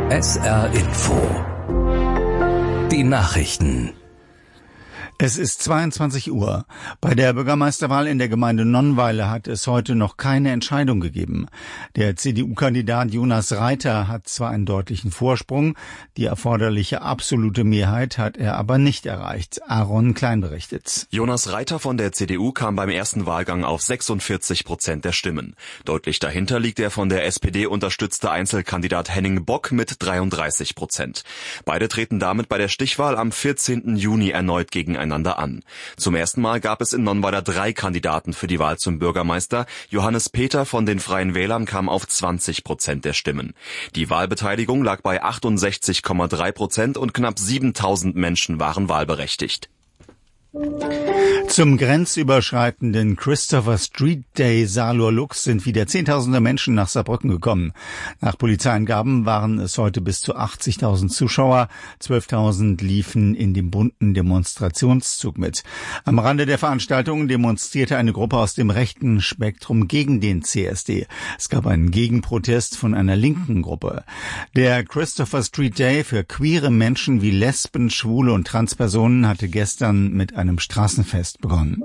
SR Info. Die Nachrichten. Es ist 22 Uhr. Bei der Bürgermeisterwahl in der Gemeinde Nonnweiler hat es heute noch keine Entscheidung gegeben. Der CDU-Kandidat Jonas Reiter hat zwar einen deutlichen Vorsprung, die erforderliche absolute Mehrheit hat er aber nicht erreicht. Aaron Klein berichtet. Jonas Reiter von der CDU kam beim ersten Wahlgang auf 46% der Stimmen. Deutlich dahinter liegt der von der SPD unterstützte Einzelkandidat Henning Bock mit 33%. Beide treten damit bei der Stichwahl am 14. Juni erneut gegeneinander an. Zum ersten Mal gab es in Nonnweiler 3 Kandidaten für die Wahl zum Bürgermeister. Johannes Peter von den Freien Wählern kam auf 20% der Stimmen. Die Wahlbeteiligung lag bei 68,3% und knapp 7.000 Menschen waren wahlberechtigt. Zum grenzüberschreitenden Christopher Street Day Salur Lux sind wieder Zehntausende Menschen nach Saarbrücken gekommen. Nach Polizeiangaben waren es heute bis zu 80.000 Zuschauer. 12.000 liefen in dem bunten Demonstrationszug mit. Am Rande der Veranstaltung demonstrierte eine Gruppe aus dem rechten Spektrum gegen den CSD. Es gab einen Gegenprotest von einer linken Gruppe. Der Christopher Street Day für queere Menschen wie Lesben, Schwule und Transpersonen hatte gestern mit einem Straßenfest begonnen.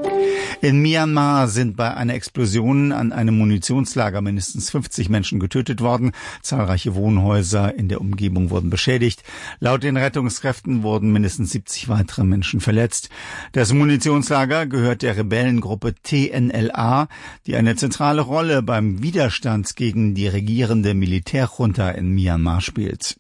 In Myanmar sind bei einer Explosion an einem Munitionslager mindestens 50 Menschen getötet worden. Zahlreiche Wohnhäuser in der Umgebung wurden beschädigt. Laut den Rettungskräften wurden mindestens 70 weitere Menschen verletzt. Das Munitionslager gehört der Rebellengruppe TNLA, die eine zentrale Rolle beim Widerstand gegen die regierende Militärjunta in Myanmar spielt.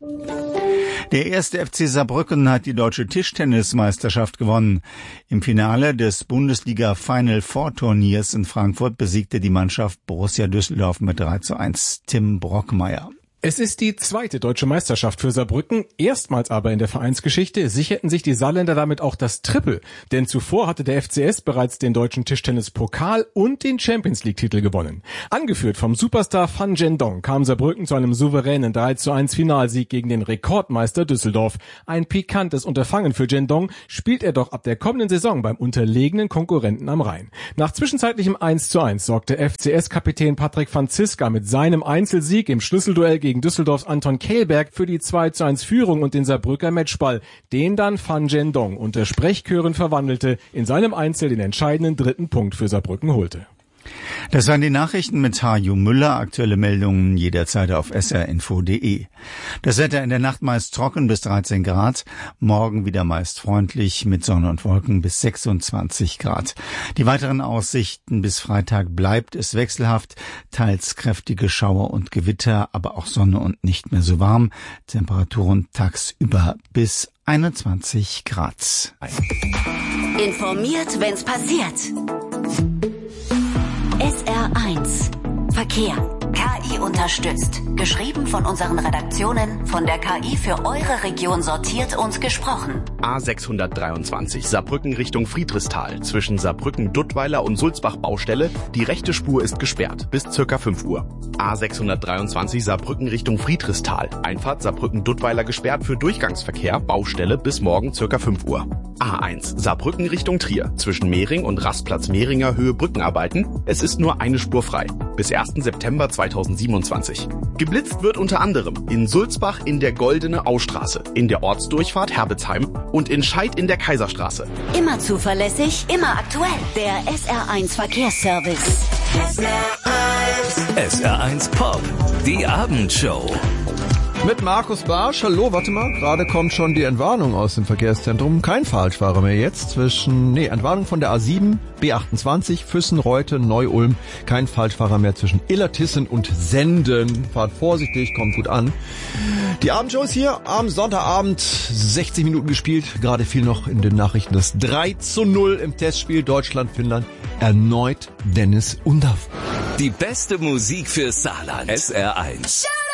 Der erste FC Saarbrücken hat die deutsche Tischtennismeisterschaft gewonnen. Im Finale des Bundesliga Final Four Turniers in Frankfurt besiegte die Mannschaft Borussia Düsseldorf mit 3:1. Tim Brockmeier. Es ist die zweite deutsche Meisterschaft für Saarbrücken, erstmals aber in der Vereinsgeschichte sicherten sich die Saarländer damit auch das Triple, denn zuvor hatte der FCS bereits den deutschen Tischtennispokal und den Champions-League-Titel gewonnen. Angeführt vom Superstar Fan Zhendong kam Saarbrücken zu einem souveränen 3:1 Finalsieg gegen den Rekordmeister Düsseldorf. Ein pikantes Unterfangen für Zhendong, spielt er doch ab der kommenden Saison beim unterlegenen Konkurrenten am Rhein. Nach zwischenzeitlichem 1:1 sorgte FCS-Kapitän Patrick Franziska mit seinem Einzelsieg im Schlüsselduell gegen Düsseldorfs Anton Kehlberg für die 2:1 Führung und den Saarbrücker Matchball, den dann Fan Zhendong unter Sprechchören verwandelte, in seinem Einzel den entscheidenden 3. Punkt für Saarbrücken holte. Das waren die Nachrichten mit Haju Müller. Aktuelle Meldungen jederzeit auf srinfo.de. Das Wetter in der Nacht meist trocken bis 13 Grad. Morgen wieder meist freundlich mit Sonne und Wolken bis 26 Grad. Die weiteren Aussichten bis Freitag bleibt es wechselhaft. Teils kräftige Schauer und Gewitter, aber auch Sonne und nicht mehr so warm. Temperaturen tagsüber bis 21 Grad. Informiert, wenn's passiert. SR1 Verkehr. KI unterstützt. Geschrieben von unseren Redaktionen, von der KI für eure Region sortiert und gesprochen. A623 Saarbrücken Richtung Friedrichsthal. Zwischen Saarbrücken-Duttweiler und Sulzbach-Baustelle. Die rechte Spur ist gesperrt bis ca. 5 Uhr. A623 Saarbrücken Richtung Friedrichsthal. Einfahrt Saarbrücken-Duttweiler gesperrt für Durchgangsverkehr. Baustelle bis morgen ca. 5 Uhr. A1 Saarbrücken Richtung Trier. Zwischen Mehring und Rastplatz Mehringer Höhe Brückenarbeiten. Es ist nur eine Spur frei. Bis 1. September 2027. Geblitzt wird unter anderem in Sulzbach in der Goldene Austraße, in der Ortsdurchfahrt Herbetsheim und in Scheid in der Kaiserstraße. Immer zuverlässig, immer aktuell. Der SR1 Verkehrsservice. SR1 Pop, die Abendshow. Mit Markus Barsch. Hallo, warte mal. Gerade kommt schon die Entwarnung aus dem Verkehrszentrum. Kein Falschfahrer mehr jetzt Entwarnung von der A7, B28, Füssen, Reute, Neu-Ulm. Kein Falschfahrer mehr zwischen Illertissen und Senden. Fahrt vorsichtig, kommt gut an. Die Abendshow ist hier am Sonntagabend. 60 Minuten gespielt. Gerade fiel noch in den Nachrichten das 3:0 im Testspiel Deutschland-Finnland. Erneut Dennis Undaff. Die beste Musik für Saarland. SR1.